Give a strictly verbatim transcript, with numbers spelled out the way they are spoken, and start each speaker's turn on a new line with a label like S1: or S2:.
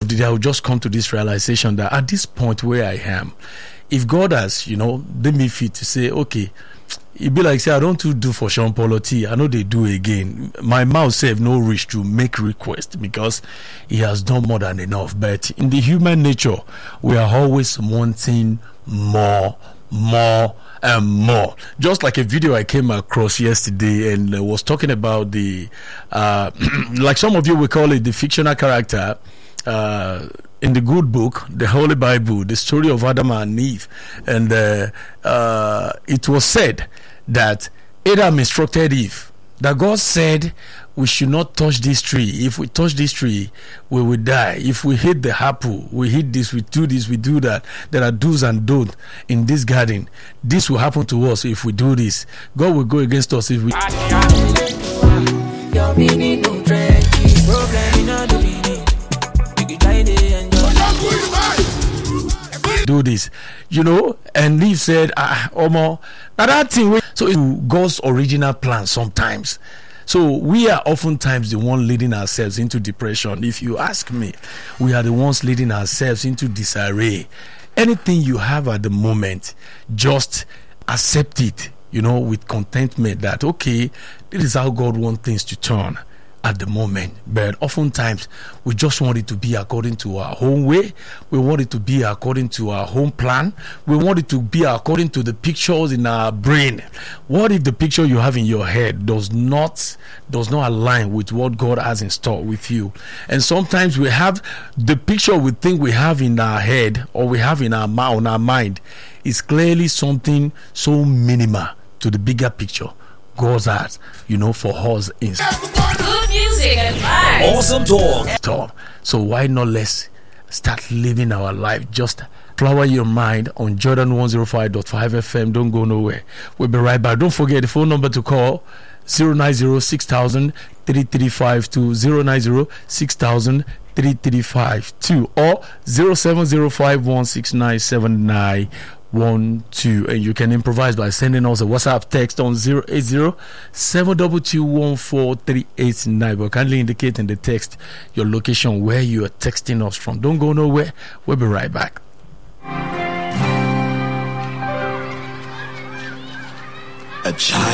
S1: the day, I would just come to this realization that at this point where I am, if God has, you know, made me fit to say, okay, it be like say I don't do for Sean Paulo T. I know they do again. My mouth say no reach to make request because he has done more than enough. But in the human nature, we are always wanting more, more, and more. Just like a video I came across yesterday and uh, was talking about the, uh, like some of you will call it the fictional character. Uh, in the good book, the Holy Bible, the story of Adam and Eve, and uh, uh, it was said that Adam instructed Eve that God said we should not touch this tree. If we touch this tree, we will die. If we hit the apple, we hit this, we do this, we do that. There are do's and don'ts in this garden. This will happen to us if we do this. God will go against us if we do this, you know. And Eve said, ah, Omo, now that thing. So it's God's original plan sometimes. So we are oftentimes the one leading ourselves into depression. If you ask me, we are the ones leading ourselves into disarray. Anything you have at the moment, just accept it, you know, with contentment that, okay, this is how God wants things to turn at the moment. But oftentimes we just want it to be according to our own way. We want it to be according to our own plan. We want it to be according to the pictures in our brain. What if the picture you have in your head does not does not align with what God has in store with you? And sometimes we have the picture we think we have in our head or we have in our on our mind is clearly something so minimal to the bigger picture God has, you know, for us in
S2: good music and vibes.
S3: Awesome talk.
S1: So why not let's start living our life? Just flower your mind on Jordan one oh five point five F M. Don't go nowhere. We'll be right back. Don't forget the phone number to call zero nine zero six thousand three three five two, zero nine zero six thousand three three five two, or zero seven zero five one six nine seven nine one two. And you can improvise by sending us a WhatsApp text on zero eight zero seven two two one four three eight nine, but kindly indicate in the text your location where you are texting us from. Don't go nowhere. We'll be right back.
S3: A child